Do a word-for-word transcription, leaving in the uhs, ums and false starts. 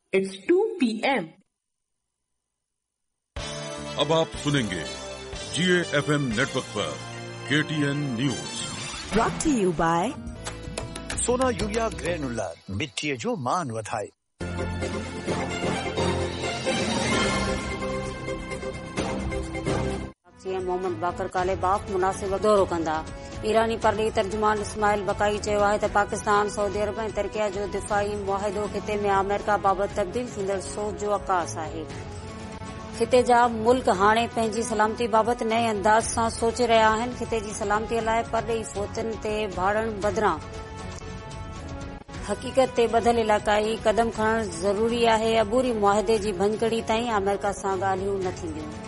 It's two p m अब आप सुनेंगे जीए FM network पर KTN news. Brought to you by Sona urea granular मिट्टी जो मान वधाए। सीएम मोहम्मद बाकर कालेबाफ मुनासिब दौरो कंदा। ईरानी परली तर्जुमान इस्माइल बकाई चयो आहे त पाकिस्तान सऊदी अरब ऐं तुर्किया जो दिफ़ाई मुआहिदो खिते में अमेरिका बाबति तब्दील थींदड़ सोच जो अकास आहे। खिते जा मुल्क हाणे पंहिंजी सलामती बाबति नए अंदाज़ सां सोचे रहिया आहिनि। खिते जी सलामतीअ लाइ परॾेही फ़ौतनि ते भाड़ण बदिरां हक़ीक़त ते ॿधल इलाक़ाई क़दम खणणु ज़रूरी आहे। अबूरी मुआहिदे जी भञकड़ी ताईं अमेरिका सां ॻाल्हियूं न थींदियूं।